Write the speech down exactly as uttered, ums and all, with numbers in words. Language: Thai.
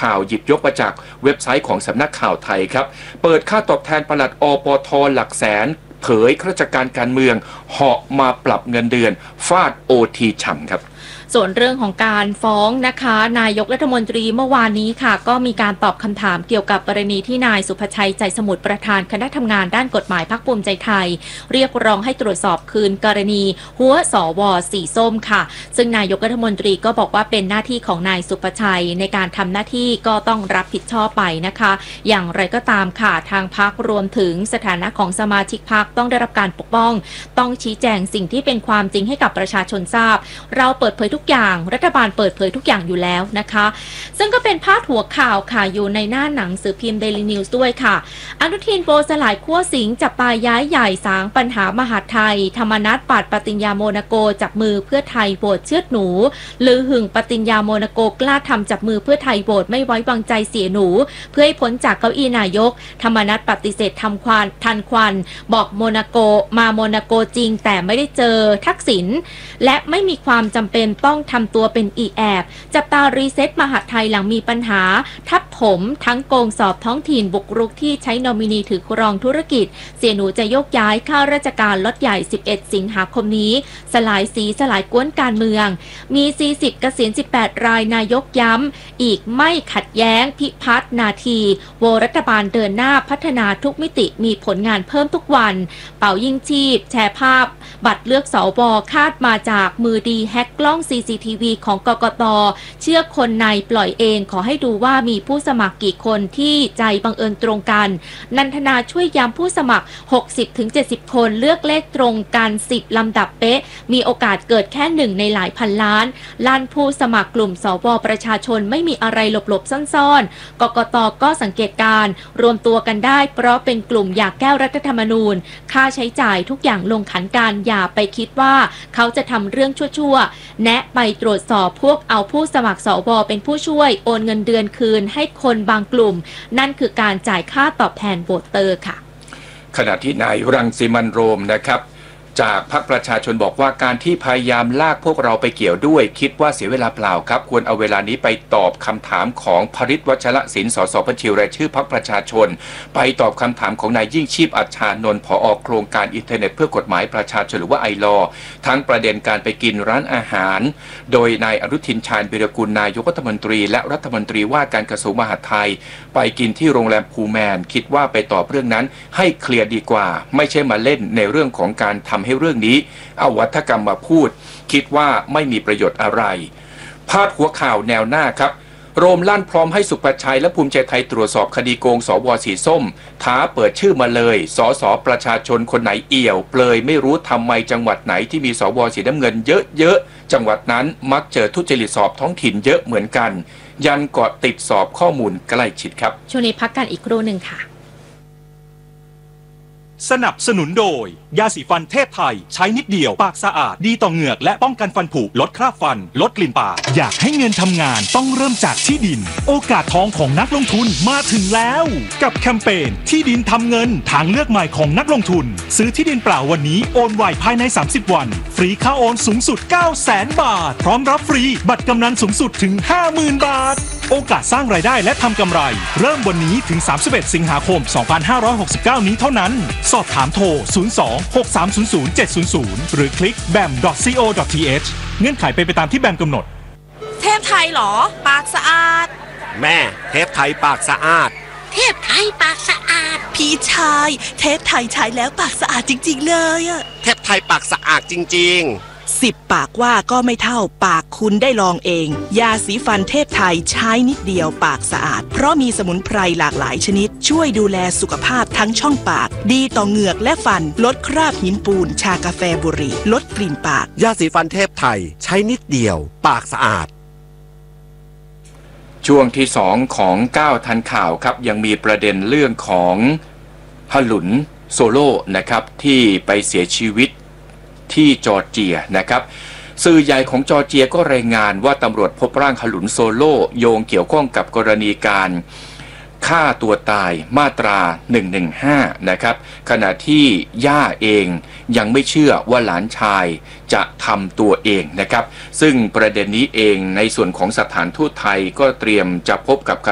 ข่าวหยิบยกมาจากเว็บไซต์ของสำนักข่าวไทยครับเปิดค่าตอบแทนปลัดอปท.หลักแสนเผยข้าราชการการเมืองเหาะมาปรับเงินเดือนฟาดโอทีฉ่ำครับส่วนเรื่องของการฟ้องนะคะนายกรัฐมนตรีเมื่อวานนี้ค่ะก็มีการตอบคำถามเกี่ยวกับกรณีที่นายสุภชัยใจสมุทรประธานคณะทำงานด้านกฎหมายพรรคภูมิใจไทยเรียกร้องให้ตรวจสอบคืนกรณีหัวสวสีส้มค่ะซึ่งนายกรัฐมนตรีก็บอกว่าเป็นหน้าที่ของนายสุภชัยในการทำหน้าที่ก็ต้องรับผิดชอบไปนะคะอย่างไรก็ตามค่ะทางพรรครวมถึงสถานะของสมาชิกพรรคต้องได้รับการปกป้องต้องชี้แจงสิ่งที่เป็นความจริงให้กับประชาชนทราบเราเปิดเผยทุกอย่างรัฐบาลเปิดเผยทุกอย่างอยู่แล้วนะคะซึ่งก็เป็นพาดหัวข่าวค่ะอยู่ในหน้าหนังสือพิมพ์ Daily News ด้วยค่ะอนุทินโบสลายขั้วสิงจับตายย้ายใหญ่สางปัญหามหาดไทยธรรมนัสปาดปฏิญญาโมนาโกจับมือเพื่อไทยโหวตเชือดหนูลือหึงปฏิญญาโมนาโกกล้าทำจับมือเพื่อไทยโหวตไม่ไว้วางใจเสียหนูเพื่อให้พ้นจากเก้าอี้นายกธรรมนัสปฏิเสธทำควันทันควันบอกโมนาโกมาโมนาโกจริงแต่ไม่ได้เจอทักษิณและไม่มีความจำเป็นต้องทำตัวเป็นอีแอบจับตารีเซ็ตมหาดไทยหลังมีปัญหาทับถมทั้งโกงสอบท้องถิ่นบุกรุกที่ใช้นอมินีถือครองธุรกิจเสียหนูจะโยกย้ายข้าราชการล็อตใหญ่สิบเอ็ดสิงหาคมนี้สลายสีสลายกวนการเมืองมีสี่สิบเกษียณสิบแปดรายนายกย้ำอีกไม่ขัดแย้งพิพัฒน์นาทีโวรัฐบาลเดินหน้าพัฒนาทุกมิติมีผลงานเพิ่มทุกวันเป่ายิ่งชีพแชร์ภาพบัตรเลือกสวคาดมาจากมือดีแฮกกล้อง ซี ซี ที วี ของกกต.เชื่อคนในปล่อยเองขอให้ดูว่ามีผู้สมัครกี่คนที่ใจบังเอิญตรงกันนันทนาช่วยย้ำผู้สมัคร หกสิบถึงเจ็ดสิบ คนเลือกเลขตรงกันสิบลำดับเป๊ะมีโอกาสเกิดแค่หนึ่งในหลายพันล้านล้านผู้สมัครกลุ่มสวประชาชนไม่มีอะไรหลบๆซ่อนๆกกต.ก็สังเกตการรวมตัวกันได้เพราะเป็นกลุ่มอยากแก้รัฐธรรมนูญค่าใช้จ่ายทุกอย่างลงขันการอย่าไปคิดว่าเขาจะทำเรื่องชั่วๆแนะไปตรวจสอบพวกเอาผู้สมัครสวเป็นผู้ช่วยโอนเงินเดือนคืนให้คนบางกลุ่มนั่นคือการจ่ายค่าตอบแทนโหวตเตอร์ค่ะขณะที่นายรังสิมันต์โรมนะครับจากพรรคประชาชนบอกว่าการที่พยายามลากพวกเราไปเกี่ยวด้วยคิดว่าเสียเวลาเปล่าครับควรเอาเวลานี้ไปตอบคำถามของพฤทธิ์วัชรศิลป์สสบัญชีรายชื่อพรรคประชาชนไปตอบคำถามของนายยิ่งชีพอัจฉานนท์ผอ.โครงการอินเทอร์เน็ตเพื่อกฎหมายประชาชนหรือว่าไอลอทั้งประเด็นการไปกินร้านอาหารโดยนายอนุทินชาญวิรากูลนายกรัฐมนตรีและรัฐมนตรีว่าการกระทรวงมหาดไทยไปกินที่โรงแรมพูแมนคิดว่าไปตอบเรื่องนั้นให้เคลียร์ดีกว่าไม่ใช่มาเล่นในเรื่องของการทำให้เรื่องนี้เอาวัฒกรรมมาพูดคิดว่าไม่มีประโยชน์อะไรพาดหัวข่าวแนวหน้าครับโรมลั่นพร้อมให้สุภชัยและภูมิใจไทยตรวจสอบคดีโกงสวสีส้มท้าเปิดชื่อมาเลยสสประชาชนคนไหนเอี่ยวเปลยไม่รู้ทำไมจังหวัดไหนที่มีสวสีน้ำเงินเยอะๆจังหวัดนั้นมักเจอทุจริตสอบท้องถิ่นเยอะเหมือนกันยันเกาะติดสอบข้อมูลใกล้ชิดครับช่วงนี้พักกันอีกครู่หนึ่งค่ะสนับสนุนโดยยาสีฟันเทพไทยใช้นิดเดียวปากสะอาดดีต่อเหงือกและป้องกันฟันผุลดคราบฟันลดกลิ่นปากอยากให้เงินทำงานต้องเริ่มจากที่ดินโอกาสทองของนักลงทุนมาถึงแล้วกับแคมเปญที่ดินทำเงินทางเลือกใหม่ของนักลงทุนซื้อที่ดินเปล่าวันนี้โอนไวภายในสามสิบวันฟรีค่าโอนสูงสุด เก้าแสน บาทพร้อมรับฟรีบัตรกำนันสูงสุดถึง ห้าหมื่น บาทโอกาสสร้างรายได้และทำกำไรเริ่มวันนี้ถึงสามสิบเอ็ดสิงหาคมสองพันห้าร้อยหกสิบเก้านี้เท่านั้นสอบถามโทรศูนย์ สอง หก สาม ศูนย์ ศูนย์ เจ็ด ศูนย์ ศูนย์หรือคลิก แบม ดอท ซี โอ ดอท ที เอช เงื่อนไขเป็นไปตามที่แบมกำหนดเทพไทยหรอปากสะอาดแม่เทพไทยปากสะอาดเทพไทยปากสะอาดพี่ชายเทพไทยใช้แล้วปากสะอาดจริงๆเลยอะเทพไทยปากสะอาดจริงๆสิบปากว่าก็ไม่เท่าปากคุณได้ลองเองยาสีฟันเทพไทยใช้นิดเดียวปากสะอาดเพราะมีสมุนไพรหลากหลายชนิดช่วยดูแลสุขภาพทั้งช่องปากดีต่อเหงือกและฟันลดคราบหินปูนชากาแฟบุหรี่ลดกลิ่นปากยาสีฟันเทพไทยใช้นิดเดียวปากสะอาดช่วงที่สองของเก้าทันข่าวครับยังมีประเด็นเรื่องของฮลุนโซโล่นะครับที่ไปเสียชีวิตที่จอร์เจียนะครับสื่อใหญ่ของจอร์เจียก็รายงานว่าตำรวจพบร่างฮลุนโซโล่โยงเกี่ยวข้องกับกรณีการฆ่าตัวตายมาตราหนึ่งหนึ่งห้านะครับขณะที่ย่าเองยังไม่เชื่อว่าหลานชายจะทำตัวเองนะครับซึ่งประเด็นนี้เองในส่วนของสถานทูตไทยก็เตรียมจะพบกับ